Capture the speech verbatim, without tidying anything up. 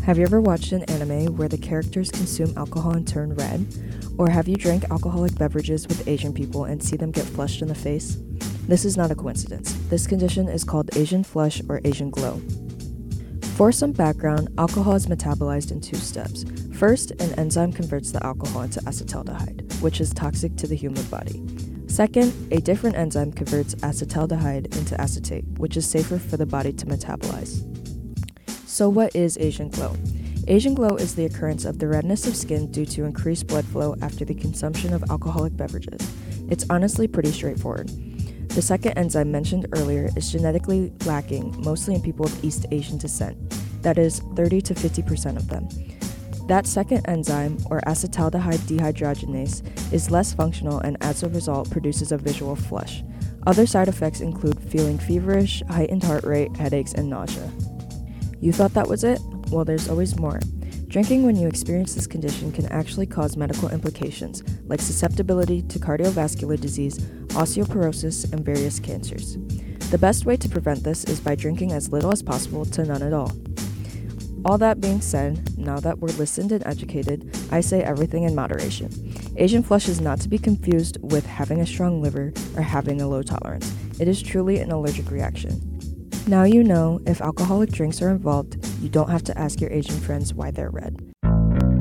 Have you ever watched an anime where the characters consume alcohol and turn red? Or have you drank alcoholic beverages with Asian people and see them get flushed in the face? This is not a coincidence. This condition is called Asian flush or Asian glow. For some background, alcohol is metabolized in two steps. First, an enzyme converts the alcohol into acetaldehyde, which is toxic to the human body. Second, a different enzyme converts acetaldehyde into acetate, which is safer for the body to metabolize. So what is Asian glow? Asian glow is the occurrence of the redness of skin due to increased blood flow after the consumption of alcoholic beverages. It's honestly pretty straightforward. The second enzyme mentioned earlier is genetically lacking, mostly in people of East Asian descent, that is, thirty to fifty percent of them. That second enzyme, or acetaldehyde dehydrogenase, is less functional and as a result produces a visual flush. Other side effects include feeling feverish, heightened heart rate, headaches, and nausea. You thought that was it? Well, there's always more. Drinking when you experience this condition can actually cause medical implications, like susceptibility to cardiovascular disease, osteoporosis, and various cancers. The best way to prevent this is by drinking as little as possible to none at all. All that being said, now that we're listened and educated, I say everything in moderation. Asian flush is not to be confused with having a strong liver or having a low tolerance. It is truly an allergic reaction. Now you know, if alcoholic drinks are involved, you don't have to ask your Asian friends why they're red.